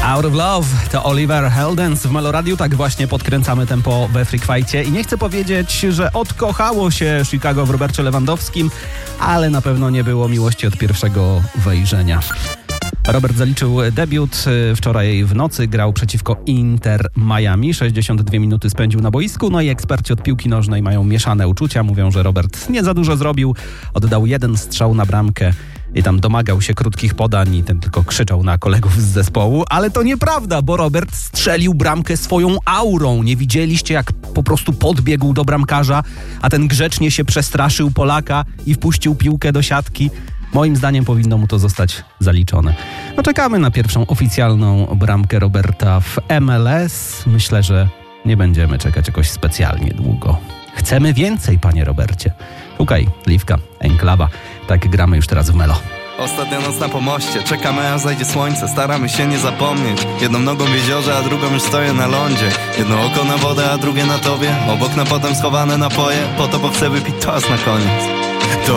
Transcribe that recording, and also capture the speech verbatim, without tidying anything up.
Out of Love to Oliver Heldens w Meloradiu. Tak właśnie podkręcamy tempo we Freak Fightie. I nie chcę powiedzieć, że odkochało się Chicago w Robercie Lewandowskim, ale na pewno nie było miłości od pierwszego wejrzenia. Robert zaliczył debiut wczoraj w nocy, grał przeciwko Inter Miami, sześćdziesiąt dwie minuty spędził na boisku, no i eksperci od piłki nożnej mają mieszane uczucia, mówią, że Robert nie za dużo zrobił, oddał jeden strzał na bramkę i tam domagał się krótkich podań i ten tylko krzyczał na kolegów z zespołu, ale to nieprawda, bo Robert strzelił bramkę swoją aurą. Nie widzieliście, jak po prostu podbiegł do bramkarza, a ten grzecznie się przestraszył Polaka i wpuścił piłkę do siatki. Moim zdaniem powinno mu to zostać zaliczone. No czekamy na pierwszą oficjalną bramkę Roberta w M L S. Myślę, że nie będziemy czekać jakoś specjalnie długo. Chcemy więcej, panie Robercie. Okej, okay, Liwka, Enklawa. Tak gramy już teraz w Melo. Ostatnia noc na pomoście, czekamy aż zajdzie słońce, staramy się nie zapomnieć. Jedną nogą w jeziorze, a drugą już stoję na lądzie. Jedno oko na wodę, a drugie na tobie. Obok na potem schowane napoje, po to bo chcę wypić toast na koniec. To